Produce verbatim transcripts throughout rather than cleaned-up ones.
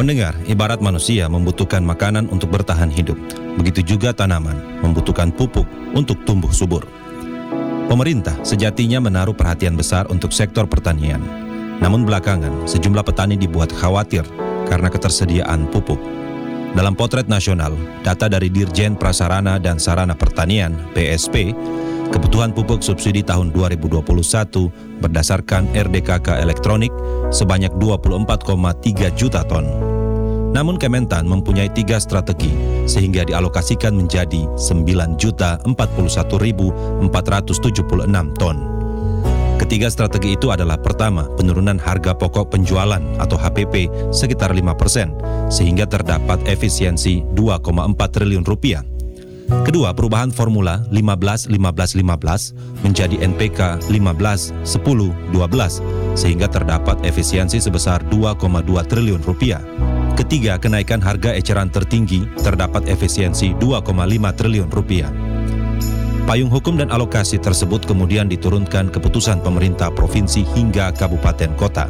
Pendengar, ibarat manusia membutuhkan makanan untuk bertahan hidup, begitu juga tanaman membutuhkan pupuk untuk tumbuh subur. Pemerintah sejatinya menaruh perhatian besar untuk sektor pertanian. Namun belakangan, sejumlah petani dibuat khawatir karena ketersediaan pupuk. Dalam potret nasional, data dari Dirjen Prasarana dan Sarana Pertanian (P S P), kebutuhan pupuk subsidi tahun dua ribu dua puluh satu berdasarkan R D K K elektronik sebanyak dua puluh empat koma tiga juta ton. Namun Kementan mempunyai tiga strategi sehingga dialokasikan menjadi sembilan juta empat puluh satu ribu empat ratus tujuh puluh enam ton. Ketiga strategi itu adalah: pertama, penurunan harga pokok penjualan atau H P P sekitar lima persen sehingga terdapat efisiensi dua koma empat triliun rupiah. Kedua, perubahan formula lima belas lima belas lima belas menjadi N P K lima belas sepuluh dua belas sehingga terdapat efisiensi sebesar dua koma dua triliun rupiah. Ketiga, kenaikan harga eceran tertinggi terdapat efisiensi dua koma lima triliun rupiah. Payung hukum dan alokasi tersebut kemudian diturunkan keputusan pemerintah provinsi hingga kabupaten kota.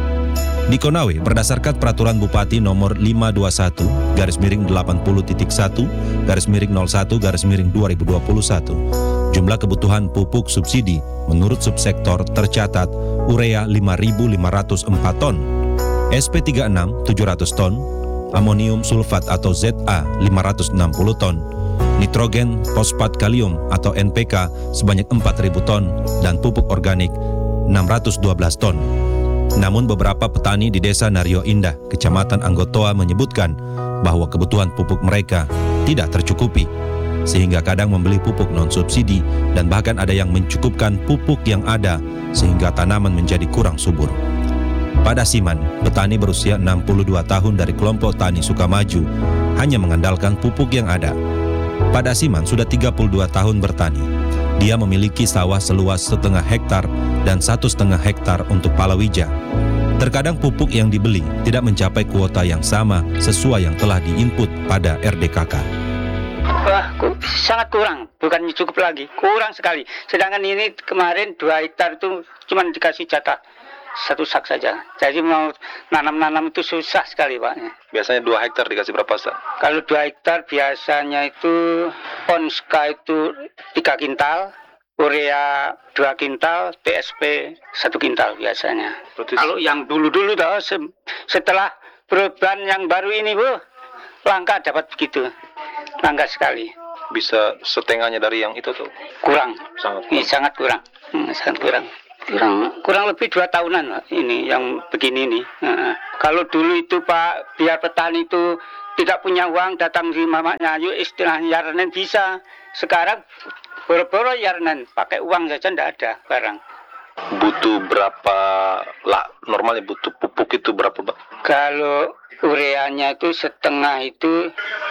Di Konawe, berdasarkan peraturan Bupati nomor lima dua satu garis miring delapan puluh titik satu garis miring nol satu garis miring dua ribu dua puluh satu, jumlah kebutuhan pupuk subsidi menurut subsektor tercatat urea lima ribu lima ratus empat ton, S P tiga puluh enam tujuh ratus ton, amonium sulfat atau Z A lima ratus enam puluh ton, nitrogen fosfat kalium atau N P K sebanyak empat ribu ton, dan pupuk organik enam ratus dua belas ton. Namun beberapa petani di Desa Naryo Indah, Kecamatan Anggotoa menyebutkan bahwa kebutuhan pupuk mereka tidak tercukupi, sehingga kadang membeli pupuk non-subsidi dan bahkan ada yang mencukupkan pupuk yang ada sehingga tanaman menjadi kurang subur. Pada Siman, petani berusia enam puluh dua tahun dari kelompok Tani Sukamaju hanya mengandalkan pupuk yang ada. Pada Siman sudah tiga puluh dua tahun bertani. Dia memiliki sawah seluas setengah hektar dan satu setengah hektar untuk palawija. Terkadang pupuk yang dibeli tidak mencapai kuota yang sama sesuai yang telah diinput pada R D K K. Wah, sangat kurang, bukan cukup lagi, kurang sekali. Sedangkan ini kemarin dua hektar itu cuma dikasih jatah satu sak saja. Jadi mau nanam-nanam itu susah sekali, Pak. Biasanya dua hektar dikasih berapa sak? Kalau dua hektar biasanya itu Ponska itu tiga kintal, urea dua kintal, T S P satu kintal biasanya. Berarti... Kalau yang dulu-dulu toh, setelah perubahan yang baru ini, Bu, langka dapat begitu. Langka sekali. Bisa setengahnya dari yang itu tuh? Kurang. Sangat kurang. Ini sangat kurang. Hmm, sangat kurang. Kurang, kurang lebih dua tahunan Pak, ini yang begini nih. Nah, kalau dulu itu Pak, biar petani itu tidak punya uang datang di mamanya, yuk istilahnya yarnen bisa. Sekarang boro-boro yarnen, pakai uang saja tidak ada barang. Butuh berapa lah? Normalnya butuh pupuk itu berapa, Pak? Kalau ureanya itu setengah itu,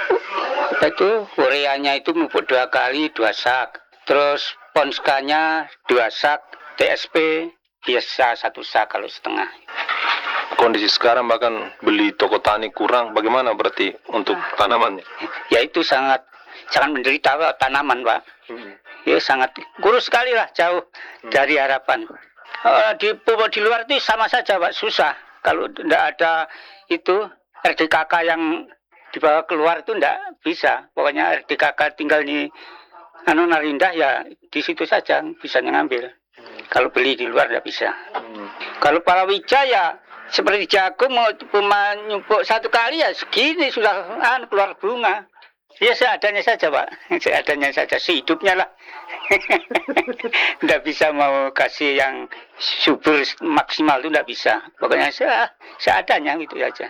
apa itu ureanya itu pupuk dua kali dua sak, terus ponskanya dua sak. T S P biasa satu sak kalau setengah. Kondisi sekarang bahkan beli toko tani kurang, bagaimana berarti untuk ah. tanamannya? Ya itu sangat sangat menderita Pak, tanaman Pak. Hmm. Ya sangat kurus sekali lah, jauh hmm. dari harapan. Uh, di pupuk di luar itu sama saja Pak, susah. Kalau tidak ada itu R D K K yang dibawa keluar itu tidak bisa. Pokoknya R D K K tinggal di anu Narindah ya di situ saja bisa ngambil. Kalau beli di luar tidak bisa. Hmm. Kalau palawija ya seperti jagung mau cuma nyumpuk satu kali ya segini sudah ah, keluar bunga. Ya seadanya saja Pak, seadanya saja, sehidupnya lah. Tidak bisa mau kasih yang subur maksimal itu tidak bisa. Pokoknya se seadanya gitu saja.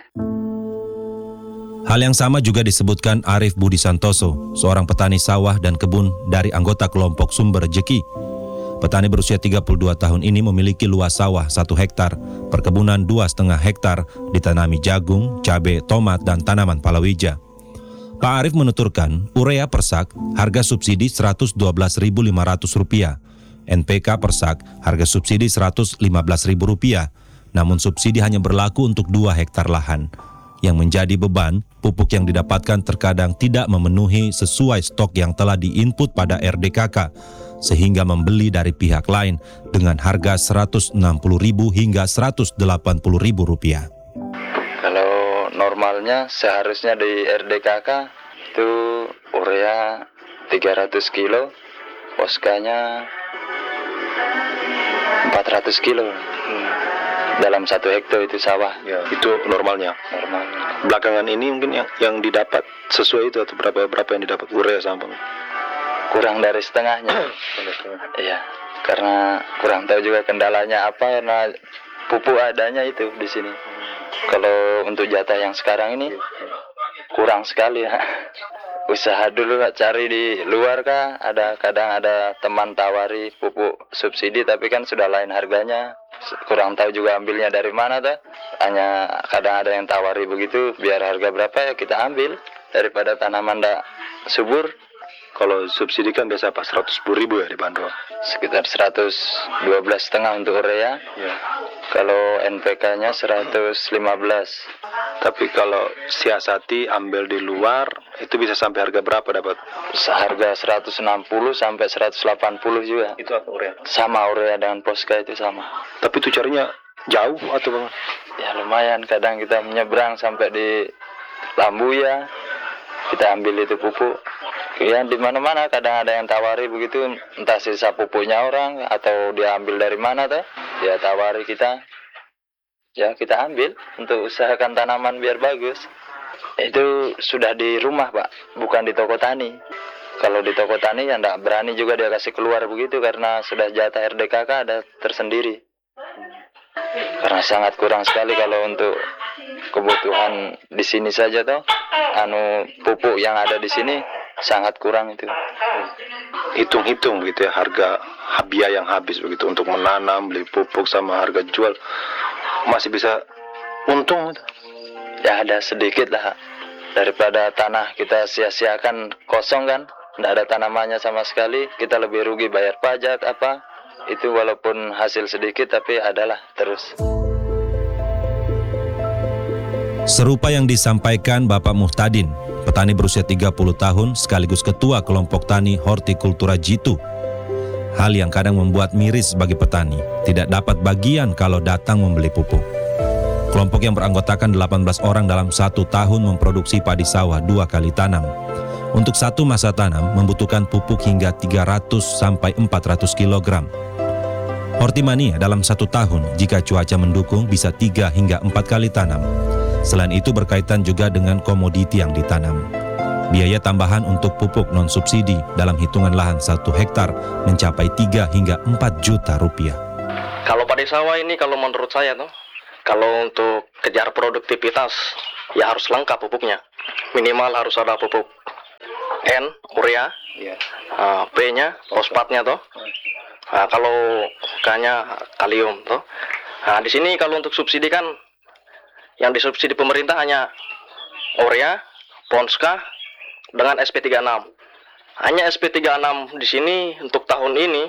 Hal yang sama juga disebutkan Arif Budi Santoso, seorang petani sawah dan kebun dari anggota kelompok Sumber Rejeki. Petani berusia tiga puluh dua tahun ini memiliki luas sawah satu hektar, perkebunan dua setengah hektar, ditanami jagung, cabai, tomat, dan tanaman palawija. Pak Arif menuturkan, urea per sak harga subsidi seratus dua belas ribu lima ratus rupiah, N P K per sak harga subsidi seratus lima belas ribu rupiah, namun subsidi hanya berlaku untuk dua hektar lahan. Yang menjadi beban, pupuk yang didapatkan terkadang tidak memenuhi sesuai stok yang telah diinput pada R D K K, sehingga membeli dari pihak lain dengan harga seratus enam puluh ribu hingga seratus delapan puluh ribu rupiah. Kalau normalnya seharusnya di R D K K itu urea tiga ratus kilo, poskanya empat ratus kilo dalam satu hektar itu sawah. Ya, itu normalnya. Normalnya Belakangan ini mungkin yang yang didapat sesuai itu atau berapa berapa yang didapat urea sama kurang dari setengahnya. Iya, karena kurang tahu juga kendalanya apa, karena pupuk adanya itu di sini. Kalau untuk jatah yang sekarang ini kurang sekali ya. Usaha dulu Kak, cari di luar kah, ada kadang ada teman tawari pupuk subsidi tapi kan sudah lain harganya, kurang tahu juga ambilnya dari mana tuh. Hanya kadang ada yang tawari begitu, biar harga berapa ya kita ambil daripada tanaman ndak subur. Kalau subsidi kan biasa pas seratus sepuluh ribu ya di Bandung. Sekitar seratus dua belas setengah untuk urea. Ya. Kalau N P K-nya seratus lima belas. Tapi kalau siasati ambil di luar itu bisa sampai harga berapa dapat? Seharga seratus enam puluh sampai seratus delapan puluh juga. Itu apa urea? Sama urea dengan Posca itu sama. Tapi itu carinya jauh atau bagaimana? Ya lumayan, kadang kita menyeberang sampai di Lambuya, kita ambil itu pupuk. Ya di mana-mana kadang ada yang tawari begitu, entah sisa pupuknya orang atau dia ambil dari mana tuh, dia tawari kita. Ya kita ambil untuk usahakan tanaman biar bagus. Itu sudah di rumah Pak, bukan di toko tani. Kalau di toko tani ya enggak berani juga dia kasih keluar begitu, karena sudah jatah R D K K ada tersendiri. Karena sangat kurang sekali kalau untuk kebutuhan di sini saja toh, anu pupuk yang ada di sini sangat kurang itu. Hitung-hitung begitu ya, harga biaya yang habis begitu untuk menanam, beli pupuk sama harga jual masih bisa untung gitu. Ya ada sedikit lah, daripada tanah kita sia-siakan kosong kan, tidak ada tanamannya sama sekali, kita lebih rugi bayar pajak apa. Itu walaupun hasil sedikit tapi adalah terus. Serupa yang disampaikan Bapak Muhtadin, petani berusia tiga puluh tahun sekaligus ketua kelompok tani hortikultura Jitu. Hal yang kadang membuat miris bagi petani, tidak dapat bagian kalau datang membeli pupuk. Kelompok yang beranggotakan delapan belas orang dalam satu tahun memproduksi padi sawah dua kali tanam. Untuk satu masa tanam membutuhkan pupuk hingga tiga ratus sampai empat ratus kilogram. Hortimania dalam satu tahun jika cuaca mendukung bisa tiga hingga empat kali tanam. Selain itu berkaitan juga dengan komoditi yang ditanam. Biaya tambahan untuk pupuk non-subsidi dalam hitungan lahan satu hektar mencapai tiga hingga empat juta rupiah. Kalau padi sawah ini kalau menurut saya tuh, kalau untuk kejar produktivitas ya harus lengkap pupuknya. Minimal harus ada pupuk N, urea, Ya. uh, P-nya, fosfatnya tuh. Nah, kalau K-nya kalium tuh. Nah, di sini kalau untuk subsidi kan yang disubsidi pemerintah hanya urea, Ponska dengan S P tiga puluh enam. Hanya S P tiga puluh enam di sini untuk tahun ini,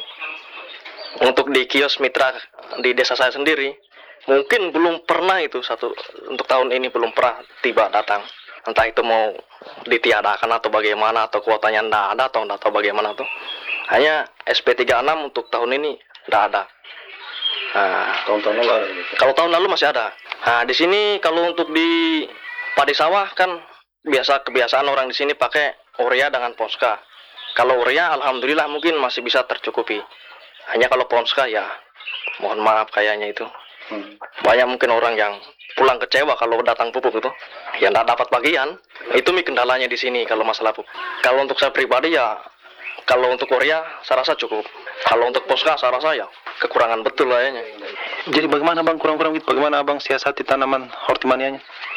untuk di kios mitra di desa saya sendiri, mungkin belum pernah itu satu untuk tahun ini belum pernah tiba datang. Entah itu mau ditiadakan atau bagaimana, atau kuotanya tidak ada atau tidak tahu bagaimana tuh. Hanya S P tiga puluh enam untuk tahun ini tidak ada. Nah, Tahun-tahun lalu. kalau tahun lalu masih ada. Nah, di sini kalau untuk di padi sawah kan biasa kebiasaan orang di sini pakai urea dengan Ponska. Kalau urea alhamdulillah mungkin masih bisa tercukupi. Hanya kalau Ponska ya mohon maaf kayaknya itu. Hmm. Banyak mungkin orang yang pulang kecewa kalau datang pupuk itu. Ya tidak dapat bagian. Itu mi kendalanya di sini kalau masalah pupuk. Kalau untuk saya pribadi ya, kalau untuk urea saya rasa cukup. Kalau untuk Ponska saya rasa ya kekurangan betul kayaknya. Jadi bagaimana Bang, kurang-kurang gitu? Bagaimana Abang siasati tanaman hortimanianya?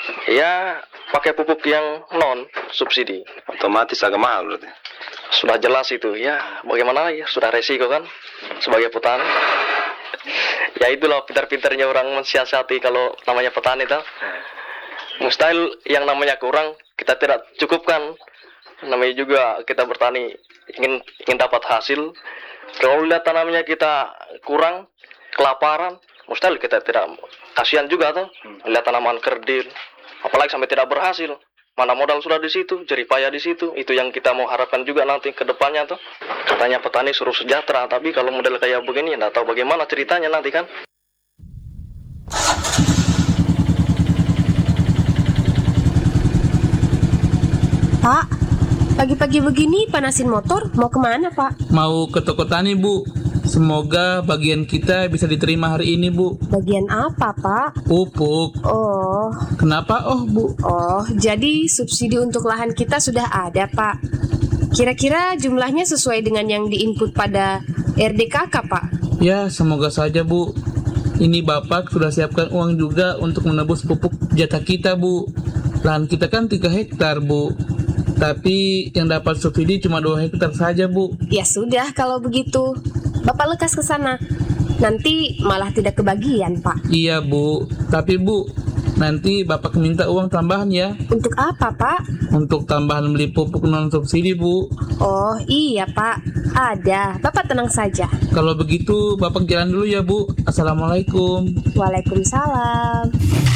Ya pakai pupuk yang non subsidi. Otomatis agak mahal berarti. Sudah jelas itu ya, bagaimana ya, sudah resiko kan sebagai petani. Ya itulah pintar-pintarnya orang mensiasati kalau namanya petani tuh. Mustahil yang namanya kurang kita tidak cukupkan. Namanya juga kita bertani ingin ingin dapat hasil. Kalau lihat tanamnya kita kurang, kelaparan, mustahil kita tidak, kasihan juga tuh. Lihat tanaman kerdil, apalagi sampai tidak berhasil. Mana modal sudah di situ, jeripaya di situ. Itu yang kita mau harapkan juga nanti ke depannya tuh. Katanya petani suruh sejahtera, tapi kalau model kayak begini ya nggak tahu bagaimana ceritanya nanti kan. Pagi-pagi begini panasin motor, mau kemana Pak? Mau ke toko tani, Bu. Semoga bagian kita bisa diterima hari ini, Bu. Bagian apa Pak? Pupuk. Oh, Kenapa, oh, Bu? oh, jadi subsidi untuk lahan kita sudah ada Pak. Kira-kira jumlahnya sesuai dengan yang diinput pada R D K K Pak? Ya, semoga saja, Bu. Ini Bapak sudah siapkan uang juga untuk menebus pupuk jatah kita, Bu. Lahan kita kan tiga hektar, Bu. Tapi yang dapat subsidi cuma dua hektar saja, Bu. Ya sudah kalau begitu, Bapak lekas ke sana. Nanti malah tidak kebagian Pak. Iya, Bu. Tapi, Bu, nanti Bapak minta uang tambahan ya. Untuk apa Pak? Untuk tambahan beli pupuk non-subsidi, Bu. Oh iya Pak, ada. Bapak tenang saja. Kalau begitu, Bapak jalan dulu ya, Bu. Assalamualaikum. Waalaikumsalam.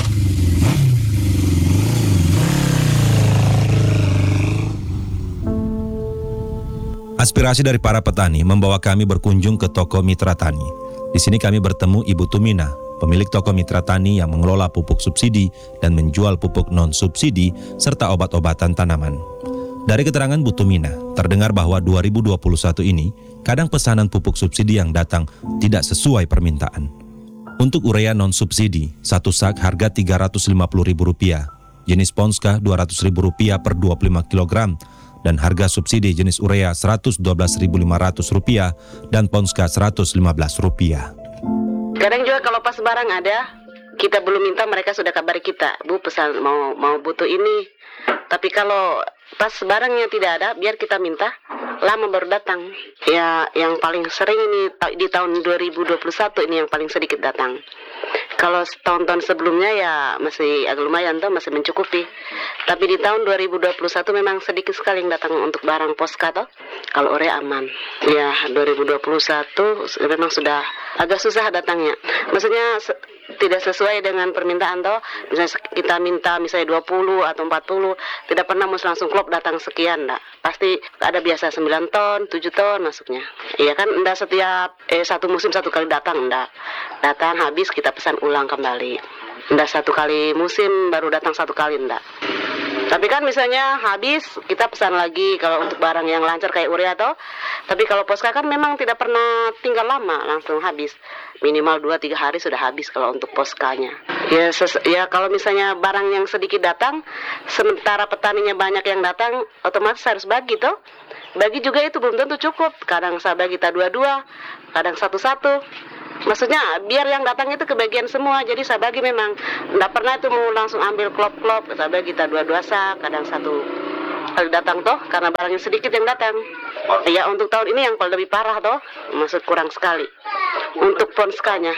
Aspirasi dari para petani membawa kami berkunjung ke toko Mitra Tani. Di sini kami bertemu Ibu Tumina, pemilik toko Mitra Tani yang mengelola pupuk subsidi dan menjual pupuk non-subsidi serta obat-obatan tanaman. Dari keterangan Bu Tumina, terdengar bahwa dua ribu dua puluh satu ini kadang pesanan pupuk subsidi yang datang tidak sesuai permintaan. Untuk urea non-subsidi, satu sak harga tiga ratus lima puluh ribu rupiah, jenis Ponska dua ratus ribu rupiah per dua puluh lima kilogram, dan harga subsidi jenis urea seratus dua belas ribu lima ratus rupiah dan Ponska seratus lima belas rupiah. Kadang juga kalau pas barang ada, kita belum minta mereka sudah kabari kita, Bu pesan mau mau butuh ini. Tapi kalau pas barangnya tidak ada, biar kita minta, lama baru datang. Ya yang paling sering ini di tahun dua ribu dua puluh satu ini yang paling sedikit datang. Kalau tahun-tahun sebelumnya ya masih agak lumayan tuh, masih mencukupi. Tapi di tahun dua ribu dua puluh satu memang sedikit sekali yang datang untuk barang Poska toh. Kalau urea aman. Ya dua ribu dua puluh satu memang sudah agak susah datangnya. Maksudnya se- tidak sesuai dengan permintaan toh. Misalnya kita minta misalnya dua puluh atau empat puluh, tidak pernah mus langsung klop datang sekian enggak. Pasti ada biasa sembilan ton, tujuh ton masuknya. Iya kan, enggak setiap eh satu musim satu kali datang enggak. Datang habis kita pesan ulang kembali. Enggak satu kali musim baru datang satu kali enggak. Tapi kan misalnya habis kita pesan lagi kalau untuk barang yang lancar kayak urea toh. Tapi kalau Poska kan memang tidak pernah tinggal lama, langsung habis. Minimal dua tiga hari sudah habis kalau untuk Poskanya. Ya, ses- ya kalau misalnya barang yang sedikit datang, sementara petaninya banyak yang datang, otomatis harus bagi toh. Bagi juga itu belum tentu cukup. Kadang saya bagi kita dua-dua, kadang satu-satu. Maksudnya biar yang datang itu kebagian semua. Jadi saya bagi memang nggak pernah itu mau langsung ambil klop-klop. Saya bagi kita dua-dua sak, kadang satu kali datang toh, karena barangnya sedikit yang datang. Ya untuk tahun ini yang paling lebih parah toh, maksud kurang sekali. Untuk Ponskanya,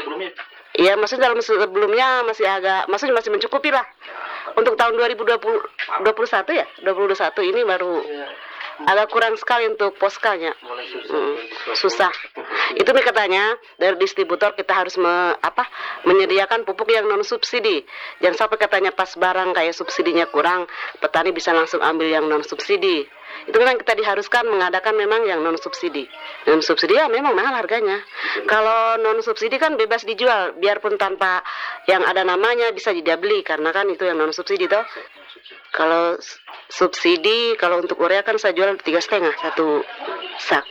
ya maksudnya dalam sebelumnya masih agak, maksudnya masih mencukupi lah. Untuk tahun dua ribu dua puluh, dua puluh satu ya, dua ribu dua puluh satu ini baru agak kurang sekali untuk Poskanya. Hmm, susah. Itu nih katanya dari distributor kita harus me, apa, menyediakan pupuk yang non subsidi. Jangan sampai katanya pas barang kayak subsidinya kurang, petani bisa langsung ambil yang non subsidi. Itu memang kita diharuskan mengadakan memang yang non subsidi. Non subsidi ya memang mahal harganya. Kalau non subsidi kan bebas dijual, biarpun tanpa yang ada namanya bisa dibeli, karena kan itu yang non subsidi toh. Kalau subsidi, kalau untuk urea kan saya jual tiga setengah satu sak,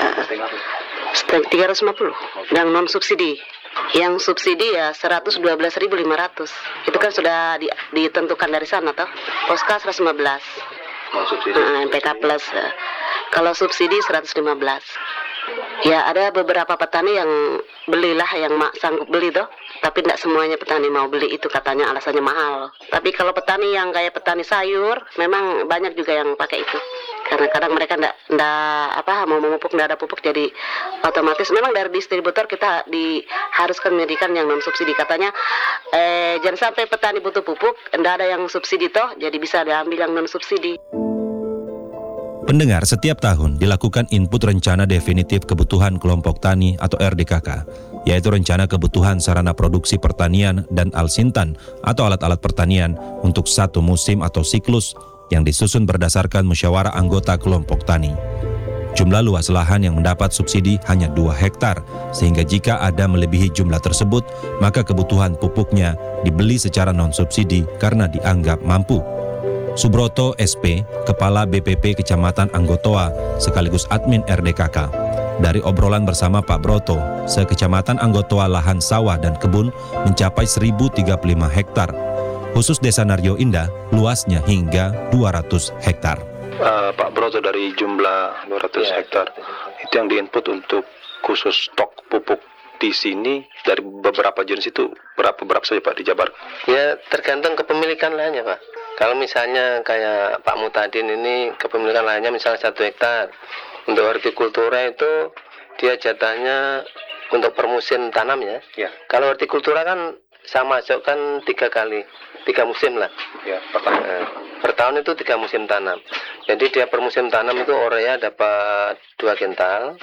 tiga ratus lima puluh. Yang non subsidi, yang subsidi ya seratus dua belas ribu lima ratus. Itu kan sudah di, ditentukan dari sana toh. Poska seratus lima belas. Uh, M P K plus. Uh, kalau subsidi seratus lima belas. Ya ada beberapa petani yang belilah, yang mak sanggup beli toh. Tapi tidak semuanya petani mau beli, itu katanya alasannya mahal. Tapi kalau petani yang kayak petani sayur, memang banyak juga yang pakai itu. Karena kadang mereka tidak apa mau memupuk, tidak ada pupuk, jadi otomatis memang dari distributor kita diharuskan menyediakan yang non subsidi. Katanya eh, jangan sampai petani butuh pupuk, tidak ada yang subsidi toh, jadi bisa diambil yang non subsidi. Pendengar, setiap tahun dilakukan input rencana definitif kebutuhan kelompok tani atau R D K K, yaitu rencana kebutuhan sarana produksi pertanian dan alsintan atau alat-alat pertanian untuk satu musim atau siklus yang disusun berdasarkan musyawarah anggota kelompok tani. Jumlah luas lahan yang mendapat subsidi hanya dua hektar, sehingga jika ada melebihi jumlah tersebut, maka kebutuhan pupuknya dibeli secara non-subsidi karena dianggap mampu. Subroto S P, Kepala B P P Kecamatan Anggotoa, sekaligus admin R D K K. Dari obrolan bersama Pak Broto, sekecamatan Anggotoa lahan sawah dan kebun mencapai seribu tiga puluh lima hektar. Khusus Desa Naryo Indah, luasnya hingga dua ratus hektar. Uh, Pak Broto, dari jumlah dua ratus Ya. hektar, itu yang diinput untuk khusus stok pupuk di sini dari beberapa jenis itu berapa berapa saja Pak dijabarkan? Ya tergantung kepemilikan lahannya Pak. Kalau misalnya kayak Pak Mutadin ini kepemilikan lahannya misalnya satu hektar. Untuk hortikultura itu dia jatahnya untuk per musim tanam ya. Ya. Kalau hortikultura kan saya masukkan tiga kali, tiga musim lah. Ya, pertama. Nah, per tahun itu tiga musim tanam. Jadi dia per musim tanam itu urea dapat dua kental.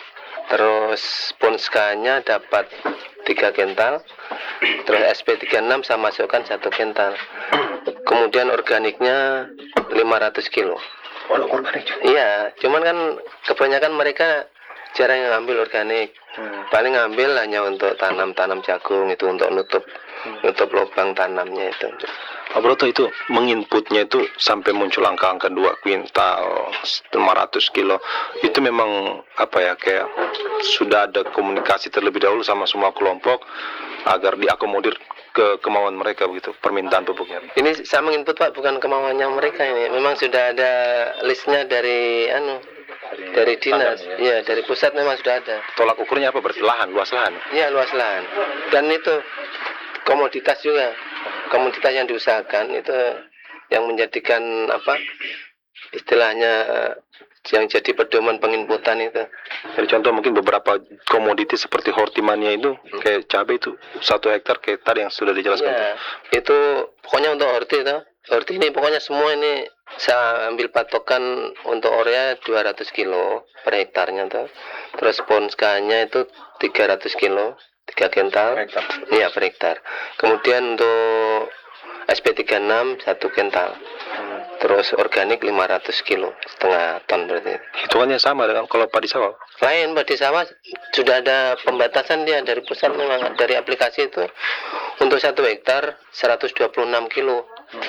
Terus ponskanya dapat tiga kental. Terus S P tiga puluh enam saya masukkan satu kental. Kemudian organiknya lima ratus kilo. Walau organik juga. Iya, cuman kan kebanyakan mereka jarang yang ngambil organik. Hmm. Paling ngambil hanya untuk tanam-tanam jagung, itu untuk nutup nutup lubang tanamnya itu. Pak Broto, itu menginputnya itu sampai muncul angka-angka dua kuintal, lima ratus kilo. Itu memang apa ya, kayak sudah ada komunikasi terlebih dahulu sama semua kelompok agar diakomodir ke kemauan mereka begitu, permintaan pupuknya. Ini saya menginput Pak, bukan kemauannya mereka ini. Memang sudah ada listnya dari anu dari dinas. Iya, dari pusat memang sudah ada. Tolak ukurnya apa berarti? Lahan, luas lahan. Iya, luas lahan. Dan itu komoditas juga. Komoditas yang diusahakan itu yang menjadikan apa? Istilahnya yang jadi pedoman penginputan itu. Jadi contoh mungkin beberapa komoditi seperti hortimania itu, kayak cabai itu satu hektar kayak tadi yang sudah dijelaskan. Ya, itu pokoknya untuk horti itu. Horti ini pokoknya semua ini saya ambil patokan untuk urea dua ratus kilo per hektarnya tuh. Terus ponskanya itu tiga ratus kilo, tiga kental. Iya, per hektar. Kemudian untuk S P tiga puluh enam satu kental. Terus organik lima ratus kilo, setengah ton berarti. Hitungannya sama dengan kalau padi sawah. Lain padi sawah sudah ada pembatasan dia dari pusat, memang dari aplikasi itu untuk satu hektar seratus dua puluh enam kilo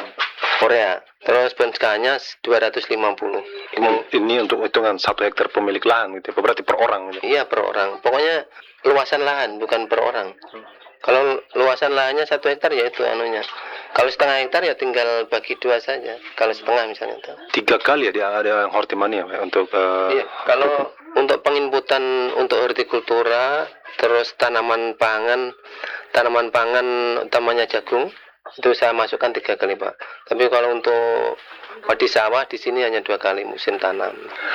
urea. Terus ponskanya dua ratus lima puluh. Ini, ini untuk hitungan satu hektar pemilik lahan gitu, berarti per orang gitu. Iya, per orang. Pokoknya luasan lahan bukan per orang. Kalau luasan lahannya satu hektar ya itu anunya. Kalau setengah hektar ya tinggal bagi dua saja. Kalau setengah misalnya itu. Tiga kali ya dia ada yang hortimania ya, untuk uh, Iya, kalau untuk penginputan untuk hortikultura, terus tanaman pangan, tanaman pangan utamanya jagung, itu saya masukkan tiga kali Pak. Tapi kalau untuk padi sawah di sini hanya dua kali musim tanam.